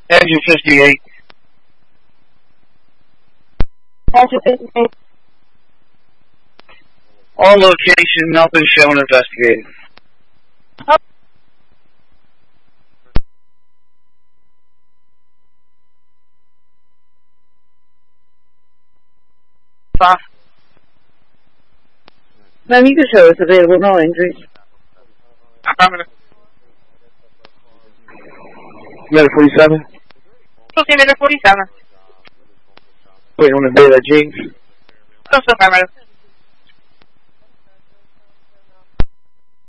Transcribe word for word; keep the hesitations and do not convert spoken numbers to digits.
Engine fifty-eight. Engine fifty-eight. All location, not been shown, investigated. Oh. Five. Ma'am, you can show us available, no injuries. Affirmative. Minute forty-seven. Okay, minute forty-seven. Wait on the day that James. Also affirmative.